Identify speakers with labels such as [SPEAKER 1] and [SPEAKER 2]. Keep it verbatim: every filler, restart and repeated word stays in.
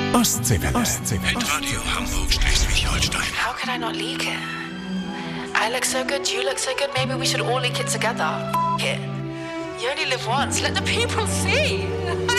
[SPEAKER 1] Ostseewelle. Ostseewelle.
[SPEAKER 2] Radio Hamburg-Schleswig-Holstein.
[SPEAKER 3] How could I not leak it? I look so good, you look so good, maybe we should all leak it together. F it. You only live once, let the people see.